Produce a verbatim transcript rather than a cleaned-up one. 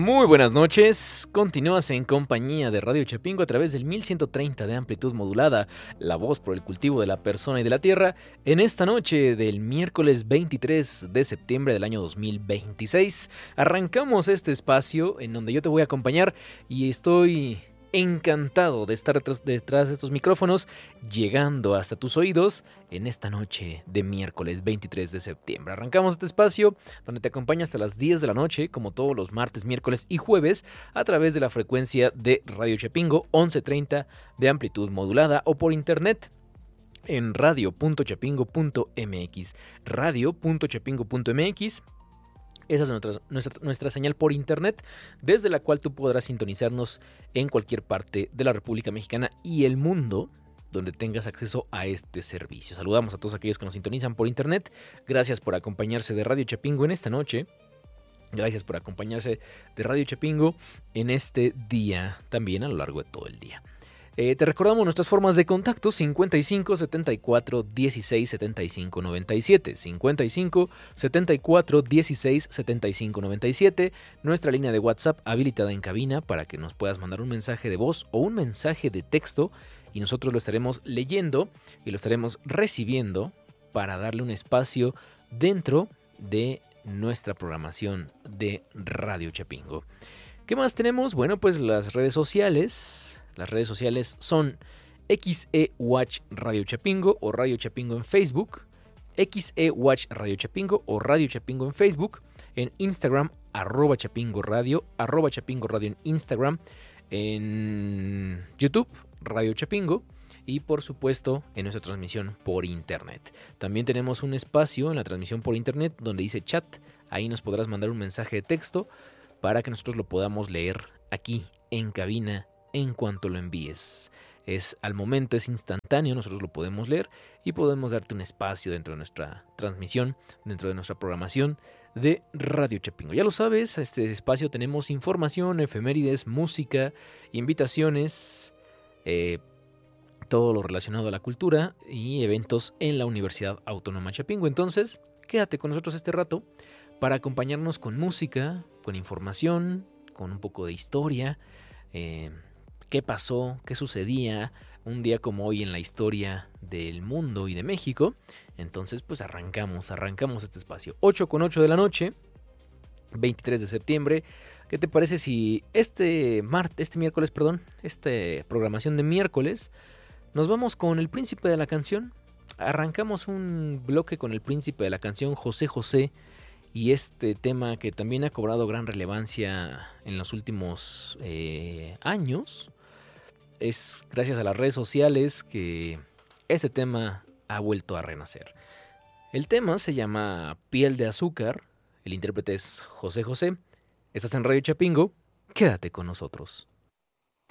Muy buenas noches, continúas en compañía de Radio Chapingo a través del mil ciento treinta de amplitud modulada, la voz por el cultivo de la persona y de la tierra, en esta noche del miércoles veintitrés de septiembre del año dos mil veintiséis. Arrancamos este espacio en donde yo te voy a acompañar y estoy encantado de estar detrás, detrás de estos micrófonos, llegando hasta tus oídos en esta noche de miércoles veintitrés de septiembre. Arrancamos este espacio donde te acompaña hasta las diez de la noche, como todos los martes, miércoles y jueves, a través de la frecuencia de Radio Chapingo once treinta de amplitud modulada o por internet en radio punto chapingo punto m x, radio punto chapingo punto m x. Esa es nuestra, nuestra, nuestra señal por internet, desde la cual tú podrás sintonizarnos en cualquier parte de la República Mexicana y el mundo donde tengas acceso a este servicio. Saludamos a todos aquellos que nos sintonizan por internet. Gracias por acompañarse de Radio Chapingo en esta noche. Gracias por acompañarse de Radio Chapingo en este día, también a lo largo de todo el día. Eh, te recordamos nuestras formas de contacto: cincuenta y cinco, setenta y cuatro, dieciséis, setenta y cinco, noventa y siete, cincuenta y cinco, setenta y cuatro, dieciséis, setenta y cinco, noventa y siete, nuestra línea de WhatsApp habilitada en cabina para que nos puedas mandar un mensaje de voz o un mensaje de texto y nosotros lo estaremos leyendo y lo estaremos recibiendo para darle un espacio dentro de nuestra programación de Radio Chapingo. ¿Qué más tenemos? Bueno, pues las redes sociales... Las redes sociales son X E Watch Radio Chapingo o Radio Chapingo en Facebook, X E Watch Radio Chapingo o Radio Chapingo en Facebook, en Instagram, arroba Chapingo Radio, arroba Chapingo Radio en Instagram, en YouTube, Radio Chapingo y por supuesto en nuestra transmisión por internet. También tenemos un espacio en la transmisión por internet donde dice chat, ahí nos podrás mandar un mensaje de texto para que nosotros lo podamos leer aquí en cabina en cuanto lo envíes. Es al momento, es instantáneo, nosotros lo podemos leer y podemos darte un espacio dentro de nuestra transmisión, dentro de nuestra programación de Radio Chapingo. Ya lo sabes, a este espacio tenemos información, efemérides, música, invitaciones, eh, todo lo relacionado a la cultura y eventos en la Universidad Autónoma Chapingo. Entonces, quédate con nosotros este rato para acompañarnos con música, con información, con un poco de historia, eh, qué pasó, qué sucedía un día como hoy en la historia del mundo y de México. Entonces pues arrancamos, arrancamos este espacio. ocho con ocho de la noche, veintitrés de septiembre. ¿Qué te parece si este martes, este miércoles, perdón, esta programación de miércoles, nos vamos con el príncipe de la canción? Arrancamos un bloque con el príncipe de la canción, José José, y este tema que también ha cobrado gran relevancia en los últimos eh, años. Es gracias a las redes sociales que este tema ha vuelto a renacer. El tema se llama Piel de Azúcar. El intérprete es José José. Estás en Radio Chapingo. Quédate con nosotros.